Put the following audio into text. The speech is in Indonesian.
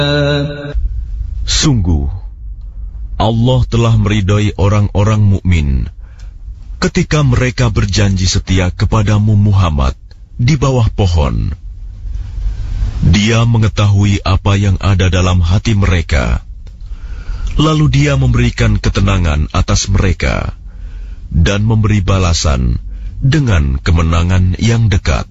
Sungguh, Allah telah meridhai orang-orang mukmin ketika mereka berjanji setia kepadamu Muhammad di bawah pohon. Dia mengetahui apa yang ada dalam hati mereka, lalu Dia memberikan ketenangan atas mereka dan memberi balasan dengan kemenangan yang dekat.